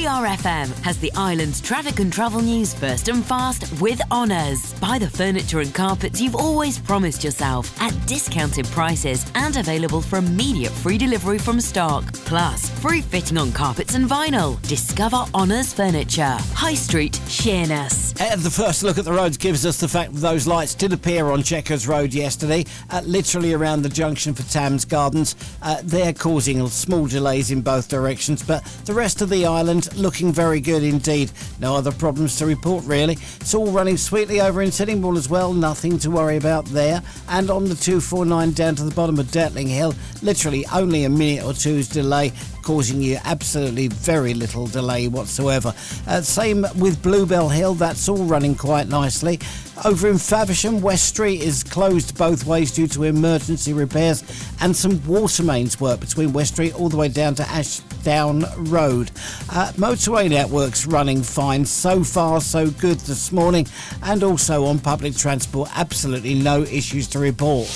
BRFM has the island's traffic and travel news first and fast with Honours. Buy the furniture and carpets you've always promised yourself at discounted prices and available for immediate free delivery from stock. Plus, free fitting on carpets and vinyl. Discover Honours Furniture. High Street, Sheerness. The first look at the roads gives us the fact that those lights did appear on Chequers Road yesterday, literally around the junction for Thames Gardens. They're causing small delays in both directions, but the rest of the island looking very good indeed. No other problems to report really. It's all running sweetly over in Sittingbourne as well, nothing to worry about there. And on the 249 down to the bottom of Detling Hill, literally only a minute or two's delay, causing you absolutely very little delay whatsoever. Same with Bluebell Hill, that's all running quite nicely. Over in Faversham, West Street is closed both ways due to emergency repairs and some water mains work between West Street all the way down to Ashdown Road. Motorway network's running fine, so far so good this morning, and also on public transport, absolutely no issues to report.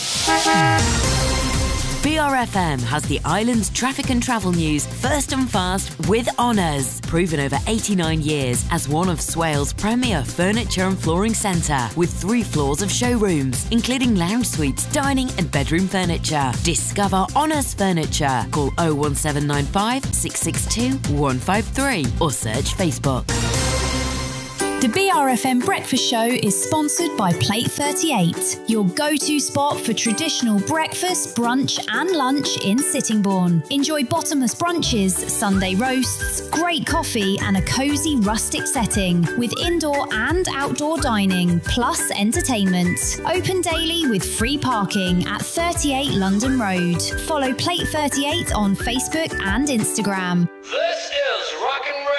BRFM has the island's traffic and travel news first and fast with Honours. Proven over 89 years as one of Swales' premier furniture and flooring centre, with 3 floors of showrooms, including lounge suites, dining and bedroom furniture. Discover Honours Furniture. Call 01795 662 153 or search Facebook. The BRFM Breakfast Show is sponsored by Plate 38, your go-to spot for traditional breakfast, brunch and lunch in Sittingbourne. Enjoy bottomless brunches, Sunday roasts, great coffee and a cosy rustic setting with indoor and outdoor dining, plus entertainment. Open daily with free parking at 38 London Road. Follow Plate 38 on Facebook and Instagram. This is Rock and